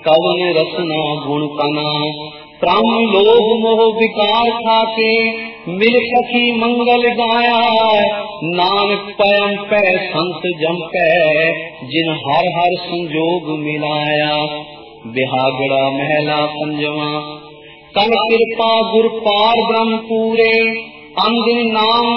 कवन रसना गुण कना। क्रम लोभ मोह विकार खाके मिल सखी मंगल गाया। नानक पयम पै संत जम पै जिन हर हर संजोग मिलाया। बिहागड़ा महला पंजवा कल कृपा गुर पार ब्रह्म पूरे। अंदिन नाम